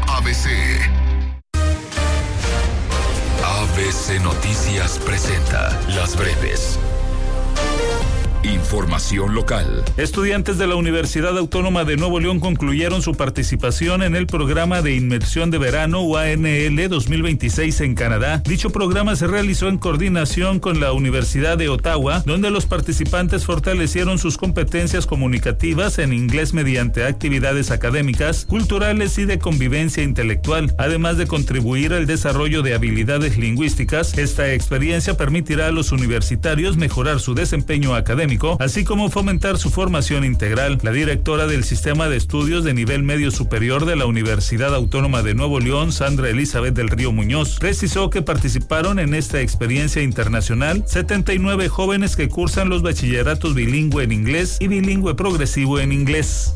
ABC. ABC Noticias presenta Las Breves. Información local. Estudiantes de la Universidad Autónoma de Nuevo León concluyeron su participación en el programa de inmersión de verano UANL 2026 en Canadá. Dicho programa se realizó en coordinación con la Universidad de Ottawa, donde los participantes fortalecieron sus competencias comunicativas en inglés mediante actividades académicas, culturales y de convivencia intelectual, además de contribuir al desarrollo de habilidades lingüísticas. Esta experiencia permitirá a los universitarios mejorar su desempeño académico, así como fomentar su formación integral. La directora del Sistema de Estudios de Nivel Medio Superior de la Universidad Autónoma de Nuevo León, Sandra Elizabeth del Río Muñoz, precisó que participaron en esta experiencia internacional 79 jóvenes que cursan los bachilleratos bilingüe en inglés y bilingüe progresivo en inglés.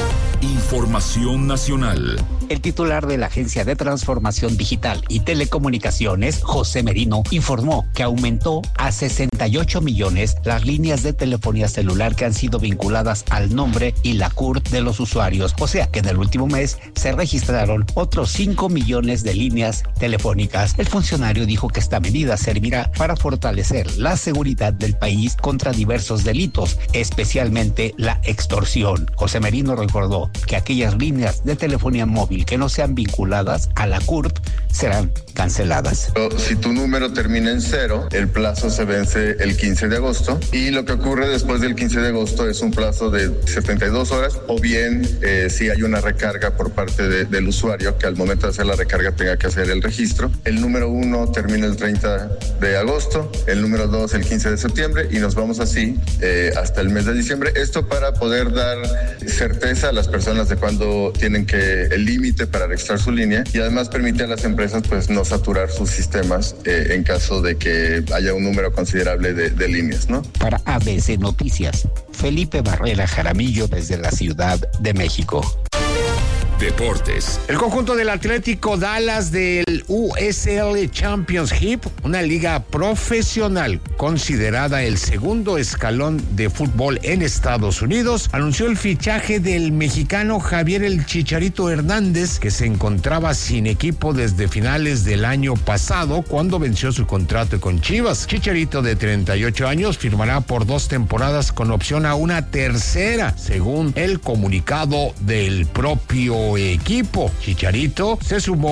Información nacional. El titular de la Agencia de Transformación Digital y Telecomunicaciones, José Merino, informó que aumentó a 68 millones las líneas de telefonía celular que han sido vinculadas al nombre y la CURP de los usuarios. O sea que en el último mes se registraron otros 5 millones de líneas telefónicas. El funcionario dijo que esta medida servirá para fortalecer la seguridad del país contra diversos delitos, especialmente la extorsión. José Merino recordó que aquellas líneas de telefonía móvil que no sean vinculadas a la CURP serán canceladas. Si tu número termina en 0, el plazo se vence el 15 de agosto y lo que ocurre después del 15 de agosto es un plazo de 72 horas o bien si hay una recarga por parte del usuario que al momento de hacer la recarga tenga que hacer el registro. El número 1 termina el 30 de agosto, el número 2 el 15 de septiembre y nos vamos así hasta el mes de diciembre. Esto para poder dar certeza a las personas de cuándo tienen el límite para registrar su línea y además permite a las empresas pues no saturar sus sistemas en caso de que haya un número considerable de líneas, ¿no? Para ABC Noticias, Felipe Barrera Jaramillo desde la Ciudad de México. Deportes. El conjunto del Atlético Dallas del USL Championship, una liga profesional considerada el segundo escalón de fútbol en Estados Unidos, anunció el fichaje del mexicano Javier El Chicharito Hernández, que se encontraba sin equipo desde finales del año pasado cuando venció su contrato con Chivas. Chicharito, de 38 años, firmará por 2 temporadas con opción a una tercera, según el comunicado del propio equipo. Chicharito se sumó